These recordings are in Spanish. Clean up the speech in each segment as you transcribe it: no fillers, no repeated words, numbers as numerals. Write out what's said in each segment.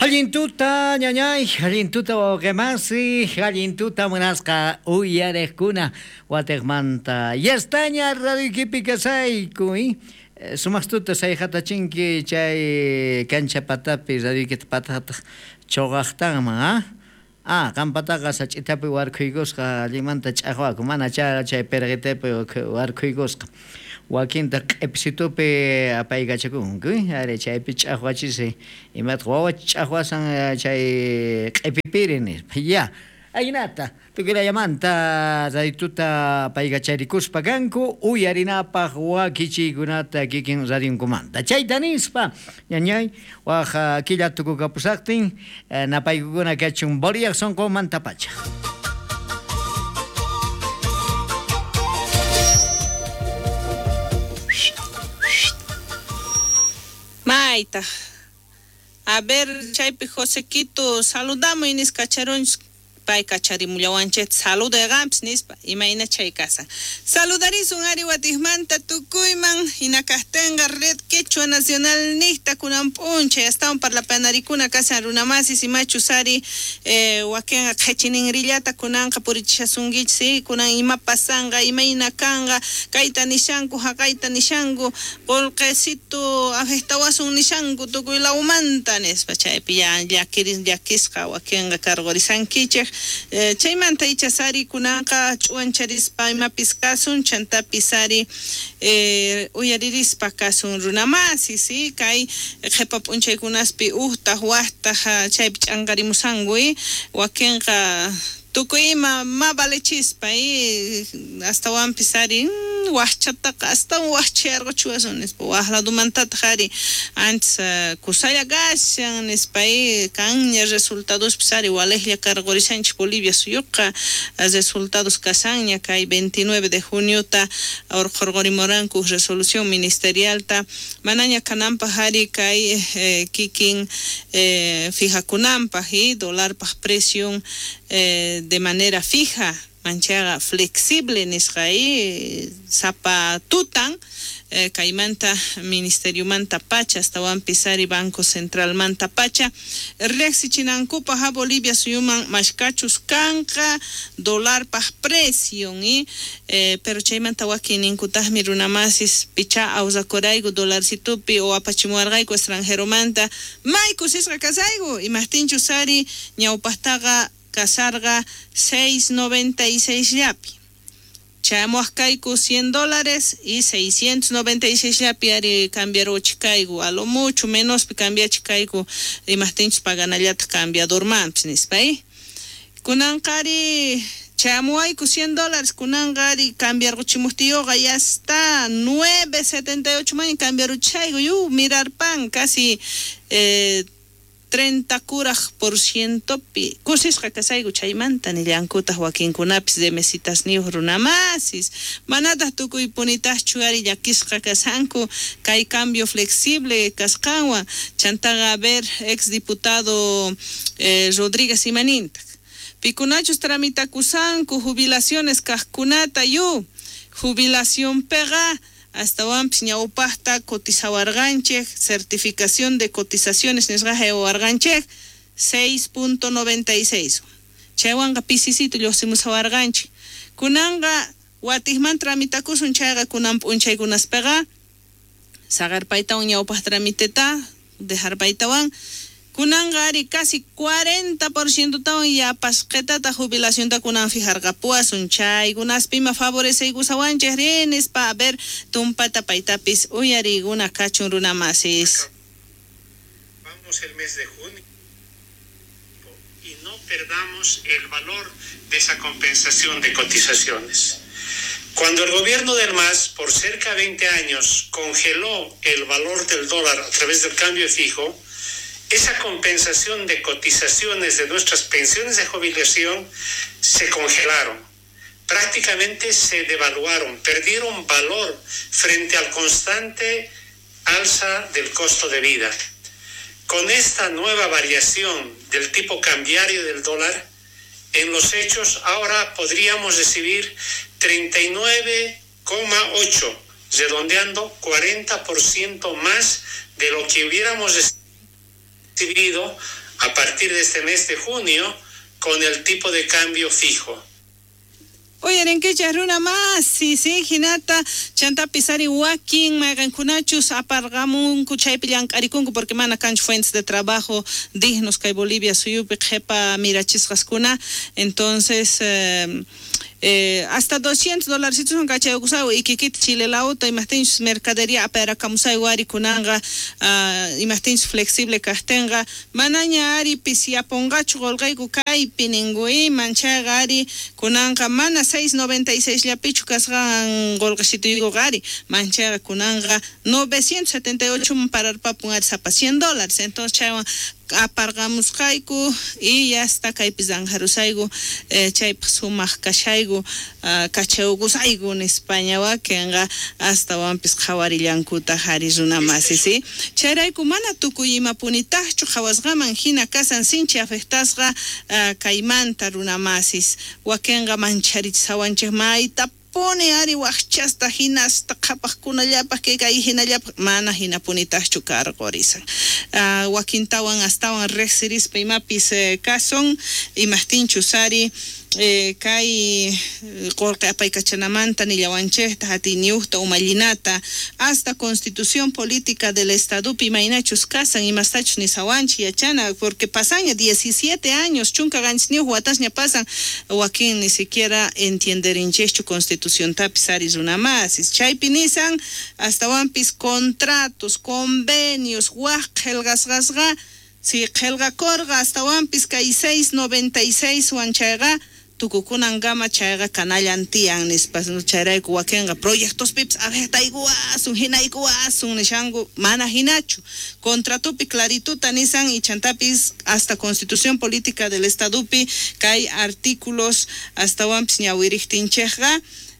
Hallintuta ñañay, hallintuta wawqimasi, hallintuta munasqa uyareqkuna wateqmanta. Yastaña radiokipi kasayku, sumaqtuta sayhatachinki chay cancha patapi radiokita patata choqaqtanman, qampataqa sach'itapi warkhuykosqa allimanta ch'aqwaku, mana chay perqitepi warkhuykosqa. Wakinta q'ipsitupi apaykachakun, ari chaypi ch'aqwachisi imataq wawa ch'aqwasan chay q'ipipirin ya aynata tukuyllamanta radituta paykacharikuspa kanku uyarinapaq wakichiykunata kikin radionkumanta chayta nispa ñañay waq killa tukukapusaqtin napaykukuna kachun Bolívar sonqomanta pacha. Maita, a ver, chaypi Josequito, saludamos y nos cacharon, pai cacharimullawanchet, saluda gamps nispa, imaina chay casa. Saludariz un ari watismanta tukuyman, inacastenga red quechua nacional nista kunampuncha, ya están para la panaricuna casa runamasi si machusari, wakenga kachinin kunanka purichasungich si, kunan ima pasanga, ima inakanga, kaita nishanku, hakaita nishanku, polquecito, afestawasun nishanku, tukuy la umanta nispa, chaypi ya kiska, wakenga cargorizankiche. Chaymanta ichasari kunanqa ch'uancharispa imapis kasun chantapisari uyaririspa kasun runamasi si kay qhipa p'unchaykunaspi uhtaq waqtaq chaypi ch'anqarimusanku wakinqa tukuy ima mabalechispa hasta wanpisari wahchataqa hasta wahchayarqa chuwasun nispa waqladumantata qari antes kusaya gashan nispa kanña resultados pisari walejlla cargorisanchik Bolivia suyuqa resultados kasanña kay 29 de junio ta orqorqorimoranku resolución ministerial ta manaña kananpaq hari kay kikin fijakunanpaq dolarpaq presión de manera fija, manchaga flexible nisqay zapatutan kaymanta ministerio manta pacha hasta pisari Banco Central manta pacha reaccionankupa ha Bolivia suyuman mashkachus kanqa dólar paj presión pero chaymanta wakininkutaqmi runamasis picha awsakurayku dolarcitupi o apachimuwarqayku extranjero manta maykusisqa kasayku imahtinchu sari ñawpajtaqa kasarga 6.96 yapi. Chamuascaico $100 y 696 yapi ari cambiar ochicaigo. A lo mucho menos cambia chicaigo y más tinchos para ganallata cambiador maps, ¿nispai? Kunankari chamuaico $100, kunangari cambiar ochimustio ya está 9.78 man cambiar ochicaigo. Yo mirar pan casi 30% pi kusis kakasaygu chaymanta ni llankuta Joaquín kunapis de mesitas ni runamasis manata tukuy punitas chuari yakisqa kasanku kay cambio flexible kasqanwa chantaga ver ex diputado Rodríguez Imaninta pikunachus tramitakusanku jubilaciones kaskunata yu jubilación pega hasta wampis ñawpajta cotizawarganchej certificación de cotizaciones nisqaje warganchej 6.96 chaywanqa pisisito llosimusawarganchej kunanga watisman tramitakusun chayqa kunan p'unchaykunaspega sagarpaytawan ñawpaj tramiteta dejarpaytawan kunangari casi 40% tawan ya pasqetata jubilación ta kunan fijarqa puasun chaykunaspima favoreceykusawanchej rinis pa ver tumpata paytapis uyariguna kachun runamasis. Vamos el mes de junio y no perdamos el valor de esa compensación de cotizaciones. Cuando el gobierno del MAS por cerca de 20 años congeló el valor del dólar a través del cambio fijo, esa compensación de cotizaciones de nuestras pensiones de jubilación se congelaron. Prácticamente se devaluaron, perdieron valor frente al constante alza del costo de vida. Con esta nueva variación del tipo cambiario del dólar, en los hechos ahora podríamos recibir 39,8, redondeando 40% más de lo que hubiéramos recibido a partir de este mes de junio con el tipo de cambio fijo. Oye, ¿en qué charruna más? Sí, Hinata, chanta pisari walking, magan kunachus, apargamun, kuchay pilan arikunku, porque mana canch fuentes de trabajo dignos que Bolivia suyupi, jepa mirachiscaskuna. Entonces, hasta $200 son cachai usado y que kit Chile la auto y más mercadería para camusai wari kunanga y más flexible castenga manaña ari pisia pongachu golgai kukai piningui mancha gari kunanga mana 6.96 ya pichu kasgan golgashito y gari mancha kunanga 978 para papungar zapa $100 entonces chava apargamos kaiku y ya está kaipizan harusaigu chay sumaj kashaigu kachaugu saigu en España wa kenga hasta wampis khawarillankuta harizuna masi sí chayraiku mana tukuyima punitahchu khawasgaman hina kasan sinchi afectasga kaimanta runa masis wa kenga mancharit sawanche maita pone ari wachasta hinasta kapak kunallapas que kai hinallapas mana hina punitas chukar gorisa wakintawan astawan rexiris peimapis kason imastin chusari kai qorqa apaykachanamanta nillawanchehta hatiniuhta umallinata hasta constitución política del estado pimainachus kasan imastachus ni sawanchi yachana porque pasaña 17 años chunka ganchniu huatasña pasan wakin ni siquiera entienderinchechu constitución tapisaris una más chaypinisan hasta wampis contratos convenios huajhelgasgasga si helga korga hasta wampis kai 6.96 wanchayga tukukunan gama chayga kanallantian nispas chayrayku wakenga proyectos pips avetaiguasun hinaiguasun nishangu mana hinachu contratupi clarituta nisan y chantapis hasta constitución política del estadupi kay artículos hasta wampis ñawiriktinchejga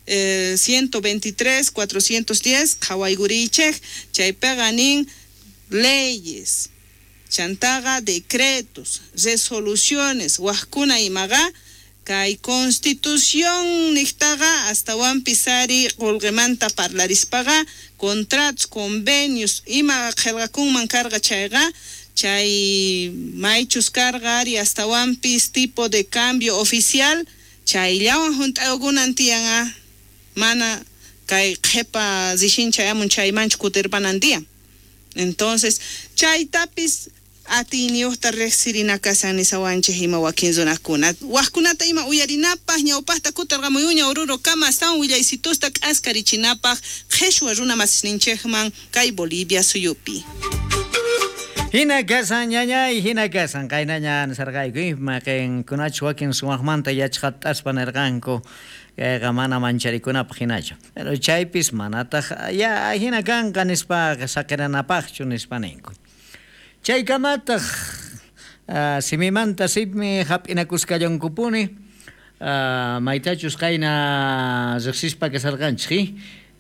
123 410 hawaigurichej chaypeganin leyes chantaga decretos resoluciones wajkuna imaga kai constitución niktaga hasta wampisari golgemanta parlarispaga contratos convenios ima khelgakun mancarga chayga chay maichus cargari hasta wampis tipo de cambio oficial chay llawan juntagunantianga mana kai jepa zishin chayamun chay manch kuterpanantian entonces chay tapis atiniuhta rexirina kasani sawanche hima wakinzunakuna wajkunata ima uyarinapaj ñawpajta kutargamuyuña ururo kama san willaysitusta k'askarichinapaj qheshwa runa masisninchejman kay Bolivia suyupi hina kasan ñañay hina kasan kaynaña sargayku maqen kunachu wakin sumaqmanta yachqataspanerqanku mana mancharikunapak hinachu pero chaypis manataq ya hina kanqa nispa saqiranapaqchu nispa ninku chaykamataq simimanta sipmi hap'inakusqallankupuni maytachus qayna riqsispa kasarqanchik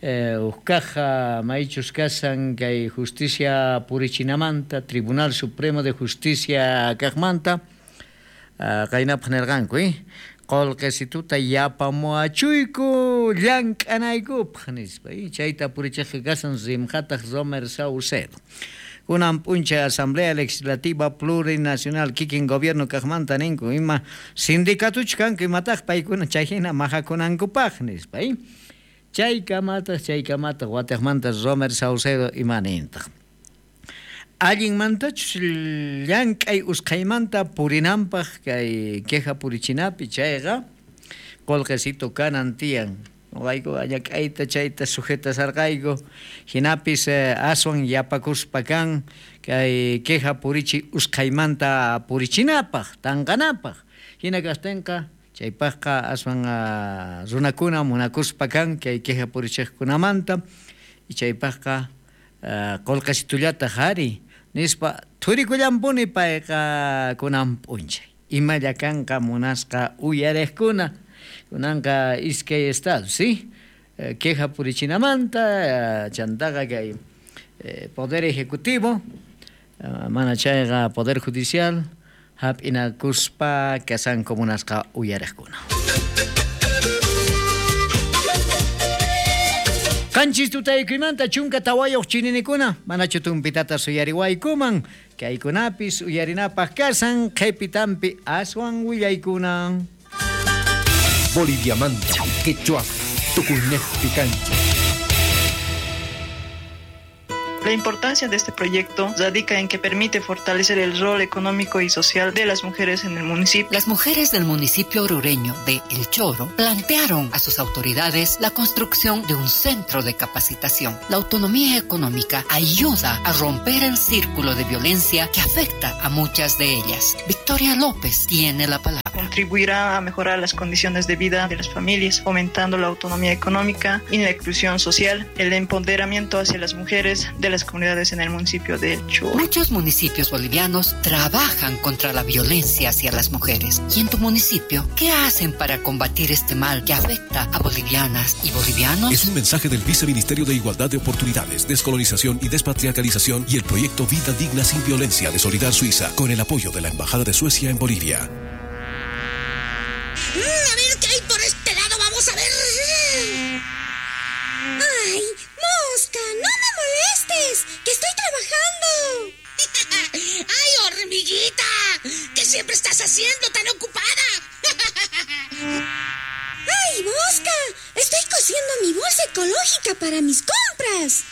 uqqa maychus kasan kay justicia purichinamanta Tribunal Supremo de Justicia kaqmanta qaynapaq nirqanku qolqesituta yapamuachuyku llank'anaykupaq nispa chayta purichiq kasan Rimhataq Romer Saucedo kunan puncha Asamblea Legislativa Plurinacional kikin gobierno kaqmanta ninku ima sindicatuchu kanku imataq paykuna chayhina majakunankupaq nispa chaykamataq Guatemala Romer Saucedo imanintaq allinmantachus llank'ay usqaymanta purinanpaq kay queja purichinapi chayqa qolqesito kanan tiyan wayku allak'ayta chayta sujetasarqayku hinapis aswan yapakuspakan kay queja purichi usqaymanta purichinapaq tanqanapaq hina kastenqa chaypaqqa aswan runakuna munakuspakan kay queja purichiqkunamanta y chaypaqqa qolqesitullata qhari nispa thurikullanpuni payqa kunan p'unchay imalla kanqa munasqa uyariqkuna kunanqa iskay estado sí queja purichinamanta chantaqa kay poder ejecutivo mana chayqa poder judicial hap'inakuspa kasanku munasqa uyariqkuna Kanchis tutaykuymanta chunka tawayoq chininikuna manachu tumpitata suyariwaykuman kaykunapis uyarinapaq karsan qhaypitanpi aswan willaykuna. Boliviamanta, quechua, tukunejpi kancha. La importancia de este proyecto radica en que permite fortalecer el rol económico y social de las mujeres en el municipio. Las mujeres del municipio orureño de El Choro plantearon a sus autoridades la construcción de un centro de capacitación. La autonomía económica ayuda a romper el círculo de violencia que afecta a muchas de ellas. Victoria López tiene la palabra. Contribuirá a mejorar las condiciones de vida de las familias, fomentando la autonomía económica y la inclusión social, el empoderamiento hacia las mujeres de las comunidades en el municipio de El Choro. Muchos municipios bolivianos trabajan contra la violencia hacia las mujeres. ¿Y en tu municipio qué hacen para combatir este mal que afecta a bolivianas y bolivianos? Es un mensaje del Viceministerio de Igualdad de Oportunidades, Descolonización y Despatriarcalización y el proyecto Vida Digna Sin Violencia de Solidar Suiza, con el apoyo de la Embajada de Suecia en Bolivia. A ver qué hay por este lado, vamos a ver. ¡Ay, mosca! ¡No me molestes! ¡Que estoy trabajando! ¡Ay, hormiguita! ¿Qué siempre estás haciendo tan ocupada? ¡Ay, mosca! Estoy cosiendo mi bolsa ecológica para mis compras.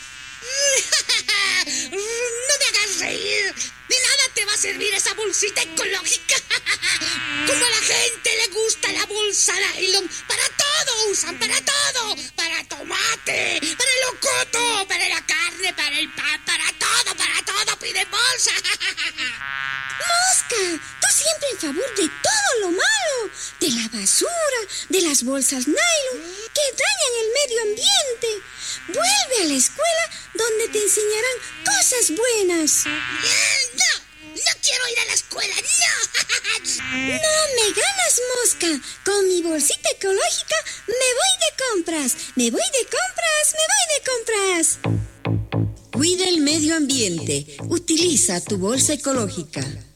No me hagas reír. De nada te va a servir esa bolsita ecológica. Como a la gente le gusta la bolsa nylon. Para todo usan, para todo. Para tomate, para el locoto, para la carne, para el pan, para todo piden bolsa. Mosca, tú siempre en favor de todo lo malo. De la basura, de las bolsas nylon que dañan el medio ambiente. Vuelve a la escuela donde te enseñarán cosas buenas. No quiero ir a la escuela, no. No me ganas, mosca. Con mi bolsita ecológica me voy de compras. Cuida el medio ambiente. Utiliza tu bolsa ecológica.